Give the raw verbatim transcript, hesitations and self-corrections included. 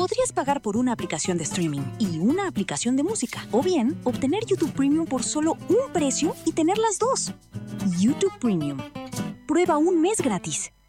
Podrías pagar por una aplicación de streaming y una aplicación de música, o bien obtener YouTube Premium por solo un precio y tener las dos. YouTube Premium. Prueba un mes gratis.